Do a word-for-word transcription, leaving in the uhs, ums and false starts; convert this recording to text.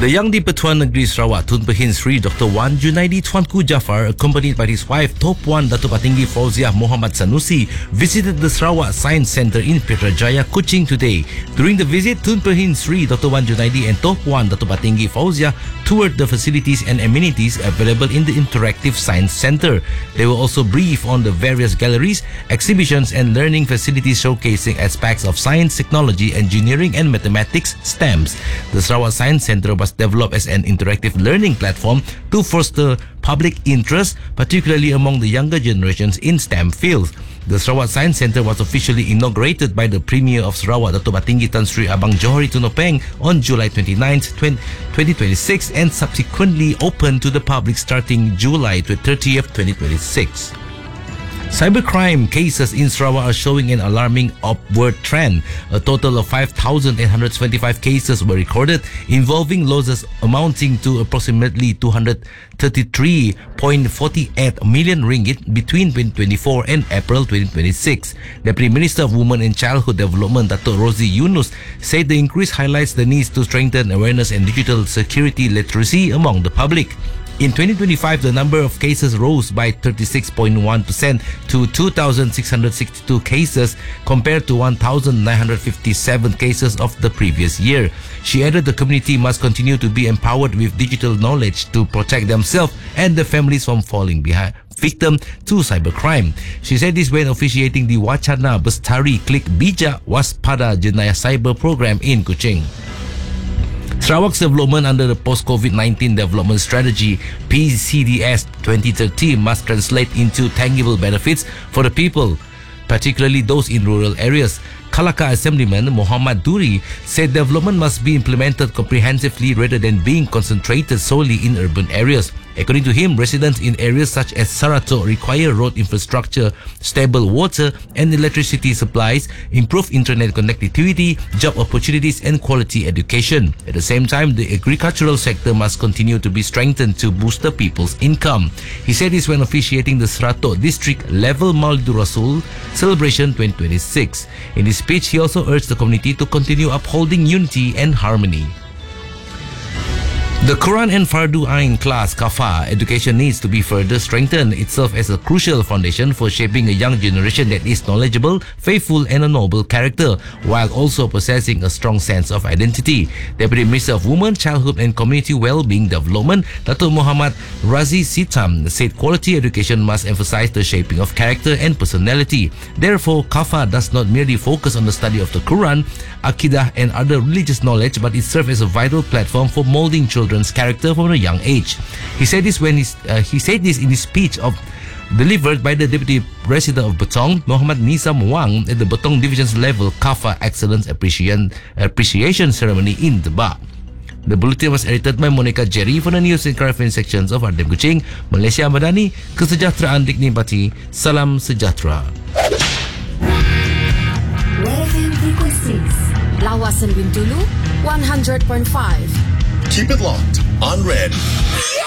The Yang di-Pertuan Negeri Sarawak Tun Pehin Sri Doctor Wan Junaidi Tuanku Jaafar, accompanied by his wife Top Wan Datuk Patinggi Fauziah Muhammad Sanusi, visited the Sarawak Science Centre in Putrajaya, Kuching today. During the visit, Tun Pehin Sri Doctor Wan Junaidi and Top Wan Datuk Patinggi Fauziah toured the facilities and amenities available in the Interactive Science Centre. They were also briefed on the various galleries, exhibitions and learning facilities showcasing aspects of science, technology, engineering and mathematics (STEMs). The Sarawak Science Centre was developed as an interactive learning platform to foster public interest, particularly among the younger generations in STEM fields. The Sarawak Science Centre was officially inaugurated by the Premier of Sarawak, Datuk Patinggi Tan Sri Abang Johari Tunopeng, on July twenty-ninth, twenty twenty-six and subsequently opened to the public starting July thirtieth, twenty twenty-six. Cybercrime cases in Sarawak are showing an alarming upward trend. A total of five thousand eight hundred twenty-five cases were recorded involving losses amounting to approximately two hundred thirty-three point four eight million ringgit between twenty twenty-four and April twenty twenty-six. Deputy Minister of Women and Childhood Development, Datuk Rosie Yunus, said the increase highlights the needs to strengthen awareness and digital security literacy among the public. In twenty twenty-five, the number of cases rose by thirty-six point one percent to two thousand six hundred sixty-two cases compared to one thousand nine hundred fifty-seven cases of the previous year. She added the community must continue to be empowered with digital knowledge to protect themselves and their families from falling behind victim to cybercrime. She said this when officiating the Wacana Bestari Klik Bijak Waspada Jenayah Cyber program in Kuching. Sarawak's development under the post-COVID nineteen development strategy P C D S twenty thirty must translate into tangible benefits for the people, particularly those in rural areas. Kalaka Assemblyman Muhammad Duri said development must be implemented comprehensively rather than being concentrated solely in urban areas. According to him, residents in areas such as Saratok require road infrastructure, stable water and electricity supplies, improved internet connectivity, job opportunities and quality education. At the same time, the agricultural sector must continue to be strengthened to boost the people's income. He said this when officiating the Saratok District Level Maulidur Rasul Celebration twenty twenty-six. In his speech, he also urged the community to continue upholding unity and harmony. The Quran and Fardu Ain class Kafah education needs to be further strengthened. It serves as a crucial foundation for shaping a young generation that is knowledgeable, faithful and a noble character, while also possessing a strong sense of identity. Deputy Minister of Women, Childhood and Community Wellbeing Development, Datuk Muhammad Razi Sitam, said quality education must emphasize the shaping of character and personality. Therefore, Kafah does not merely focus on the study of the Quran, Akidah and other religious knowledge, but it serves as a vital platform for molding children's character from a young age. He said this when he's, uh, he said this in his speech of delivered by the Deputy President of Betong, Muhammad Nizam Wang, at the Betong Divisions Level Kafah Excellence Appreciation, Appreciation Ceremony in Debak. The bulletin was edited by Monica Jerry for the news and current affairs sections of R D M Kuching, Malaysia Madani. Kesejahteraan dinikmati. Salam sejahtera. Lawasan Bintulu one hundred point five. Keep it locked on Red.